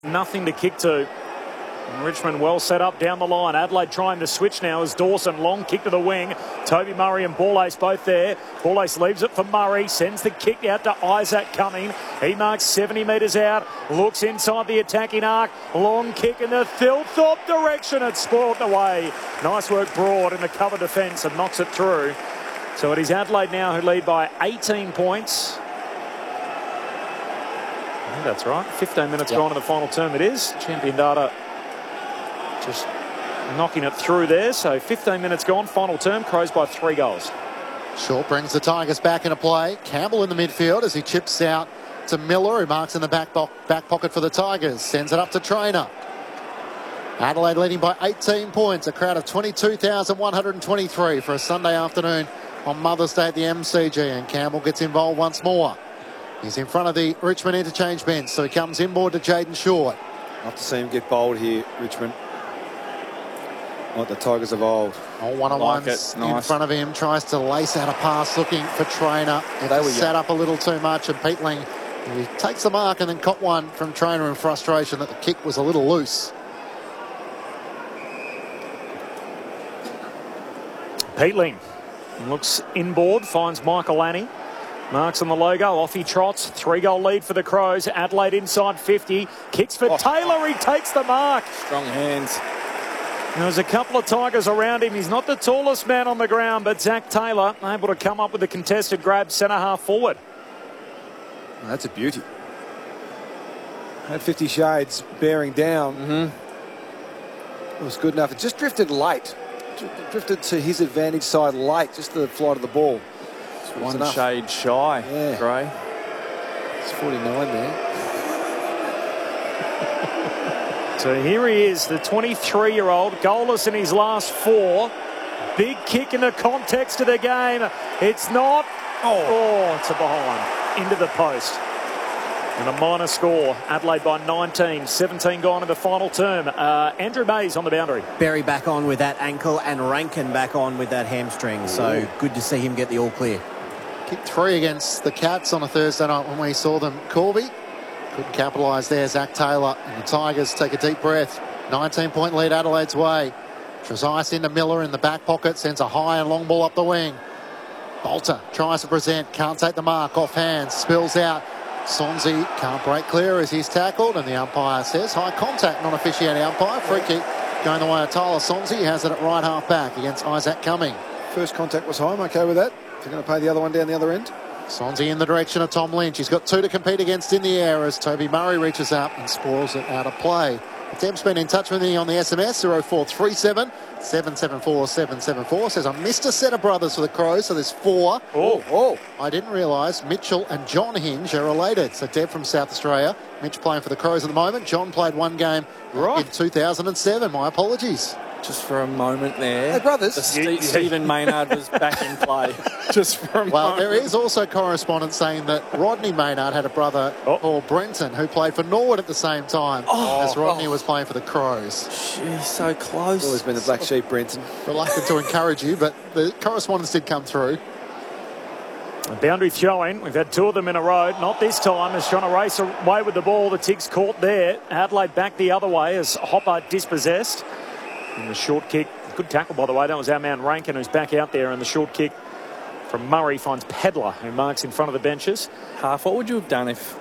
Nothing to kick to. And Richmond well set up down the line. Adelaide trying to switch now as Dawson. Long kick to the wing. Toby Murray and Ball Ace both there. Ball Ace leaves it for Murray. Sends the kick out to Isaac Cumming. He marks 70 metres out. Looks inside the attacking arc. Long kick in the Thilthorpe direction. It's spoiled away. Nice work Broad in the cover defence and knocks it through. So it is Adelaide now who lead by 18 points. Yeah, that's right. 15 minutes gone in the final term it is. Champion Data just knocking it through there. So 15 minutes gone, final term. Crows by 3 goals. Short brings the Tigers back into play. Campbell in the midfield as he chips out to Miller, who marks in the back pocket for the Tigers. Sends it up to Trainer. Adelaide leading by 18 points. A crowd of 22,123 for a Sunday afternoon on Mother's Day at the MCG. And Campbell gets involved once more. He's in front of the Richmond interchange bench, so he comes inboard to Jaden Short. Love to see him get bowled here, Richmond. Like the Tigers of old. All one-on-ones in front of him. Tries to lace out a pass looking for Trainer. They were set up a little too much, and Peatling, he takes the mark and then caught one from Trainer in frustration that the kick was a little loose. Peatling looks inboard, finds Michael Lanny. Marks on the logo, off he trots. 3-goal lead for the Crows. Adelaide inside 50. Kicks for Taylor, he takes the mark. Strong hands. There's a couple of Tigers around him. He's not the tallest man on the ground, but Zach Taylor able to come up with a contested grab centre half forward. That's a beauty. Had 50 Shades bearing down. It was good enough. It just drifted late. Drifted to his advantage side late, just the flight of the ball. One shade shy, Gray. It's 49 there. So here he is, the 23-year-old, goalless in his last 4. Big kick in the context of the game. It's not. It's a behind. Into the post. And a minor score. Adelaide by 19. 17 gone in the final term. Andrew Mays on the boundary. Berry back on with that ankle and Rankin back on with that hamstring. So good to see him get the all clear. Kicked 3 against the Cats on a Thursday night when we saw them. Corby couldn't capitalise there. Zach Taylor and the Tigers take a deep breath. 19-point lead Adelaide's way. Trezise into Miller in the back pocket. Sends a high and long ball up the wing. Bolter tries to present. Can't take the mark. Off hands. Spills out. Sonzi can't break clear as he's tackled. And the umpire says high contact, non-officiating umpire. Free kick going the way of Tyler Sonzi. He has it at right half back against Isaac Cumming. First contact was high. I'm okay with that. If you're going to pay the other one down the other end. Sonzi in the direction of Tom Lynch. He's got 2 to compete against in the air as Toby Murray reaches up and spoils it out of play. Deb's been in touch with me on the SMS 0437 774 774. Says I missed a set of brothers for the Crows, so there's 4. I didn't realise Mitchell and John Hinge are related. So Deb from South Australia. Mitch playing for the Crows at the moment. John played 1 game in 2007. My apologies. Just for a moment there. Hey, brothers. Stephen Maynard was back in play. Just for a moment. Well, there is also correspondence saying that Rodney Maynard had a brother called Brenton who played for Norwood at the same time as Rodney was playing for the Crows. She's so close. Always been the black sheep, Brenton. Reluctant to encourage you, but the correspondence did come through. A boundary throw-in. We've had 2 of them in a row. Not this time. As trying to race away with the ball. The Tigs caught there. Adelaide back the other way as Hopper dispossessed. And the short kick, good tackle by the way, that was our man Rankin who's back out there, and the short kick from Murray finds Pedler who marks in front of the benches. Half, what would you have done if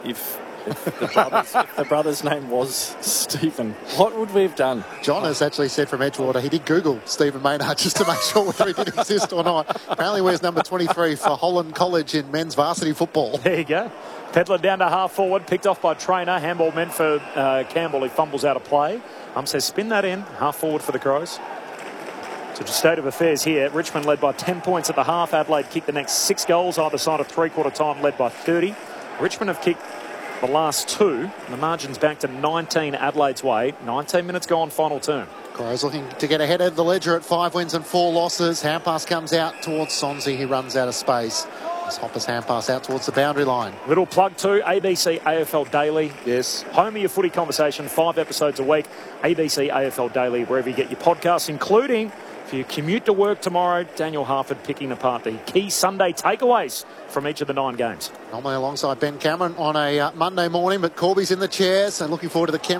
the brother's name was Stephen? What would we have done? John has actually said from Edgewater he did Google Stephen Maynard just to make sure whether he did exist or not. Apparently wears number 23 for Holland College in men's varsity football. There you go. Pedler down to half forward, picked off by Trainer. Handball meant for Campbell, he fumbles out of play. Says spin that in, half forward for the Crows. So the state of affairs here. Richmond led by 10 points at the half. Adelaide kicked the next 6 goals either side of 3/4 time, led by 30. Richmond have kicked the last 2. The margin's back to 19 Adelaide's way. 19 minutes gone, final term. Crows looking to get ahead of the ledger at 5 wins and 4 losses. Hand pass comes out towards Sonzi. He runs out of space. Hopper's hand pass out towards the boundary line. Little plug too, ABC AFL Daily. Yes. Home of your footy conversation, 5 episodes a week. ABC AFL Daily, wherever you get your podcasts, including for your commute to work tomorrow, Daniel Harford picking apart the key Sunday takeaways from each of the 9 games. Normally alongside Ben Cameron on a Monday morning, but Corby's in the chair, so looking forward to the chemistry.